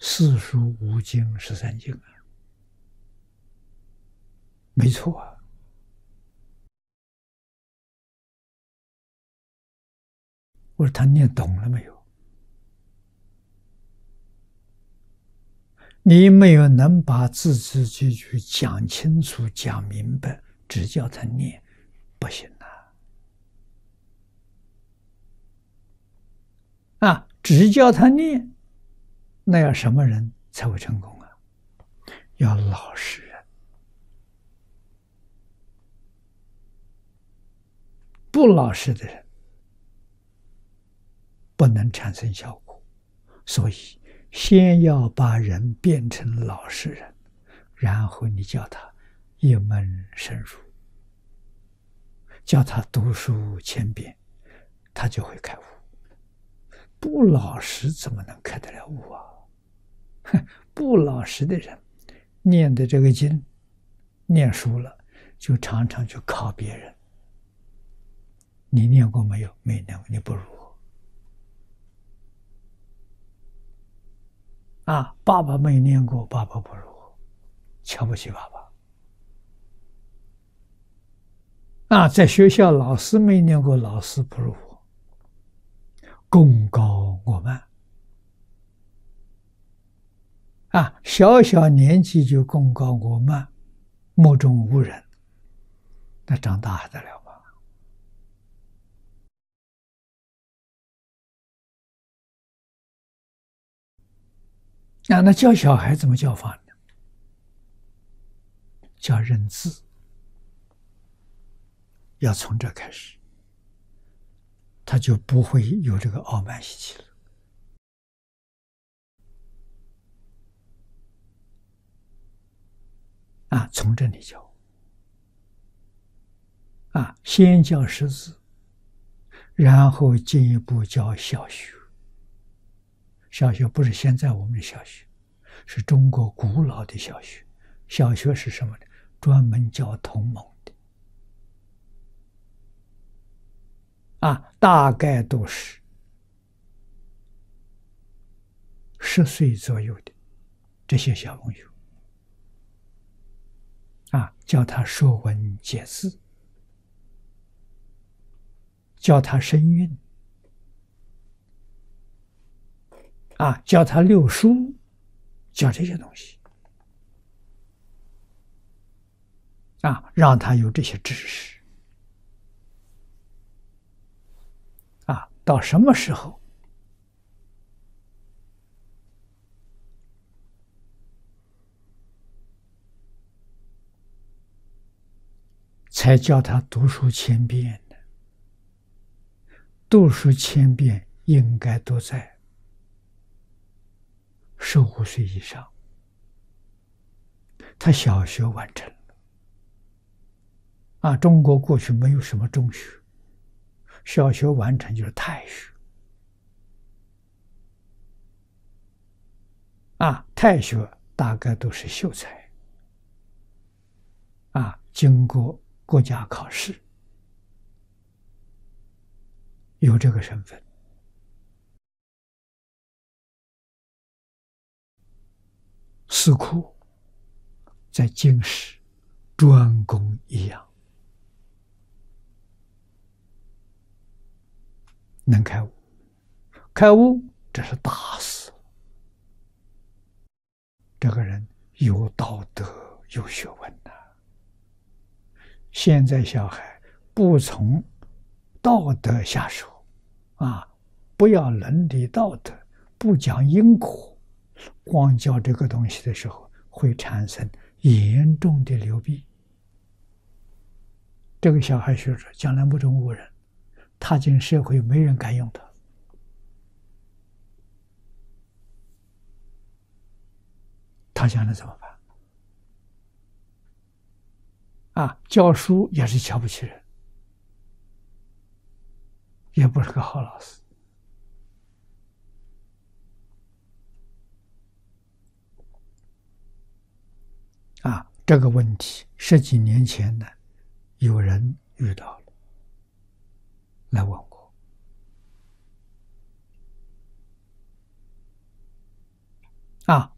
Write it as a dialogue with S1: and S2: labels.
S1: 四书五经十三经啊，没错啊。我说他念懂了没有？你没有能把字字句句讲清楚、讲明白，只叫他念，不行啊！只叫他念，那要什么人才会成功啊？要老实人，不老实的人不能产生效果。所以，先要把人变成老实人，然后你叫他一门深入，叫他读书千遍，他就会开悟。不老实怎么能开得了悟啊？不老实的人，念的这个经，念熟了，就常常去考别人。你念过没有？没念过，你不如我。啊，爸爸没念过，爸爸不如我，瞧不起爸爸。啊，在学校老师没念过，老师不如我，功高我慢。啊，小小年纪就功高我慢，目中无人，那长大还得了吗？啊，那教小孩怎么教法呢？教认字，要从这开始，他就不会有这个傲慢习气了。啊，从这里教。啊，先教识字，然后进一步教小学。小学不是现在我们的小学，是中国古老的小学。小学是什么呢？专门教同盟的。啊，大概都是10岁左右的这些小朋友。啊，教他说文解字，教他声韵，啊，教他六书，教这些东西，啊，让他有这些知识。啊，到什么时候才叫他读书千遍呢？读书千遍应该都在15岁以上，他小学完成了。啊，中国过去没有什么中学，小学完成就是太学。啊，太学大概都是秀才。啊，经过国家考试，有这个身份。司库在京师专攻一样，能开悟。开悟这是大事，这个人有道德有学问的。现在小孩不从道德下手，啊，不要伦理道德，不讲因果，光教这个东西的时候，会产生严重的流弊。这个小孩学着将来目中无人，踏进社会没人敢用他。他将来怎么办？啊，教书也是瞧不起人，也不是个好老师。啊，这个问题10几年前呢，有人遇到了，来问我。 啊。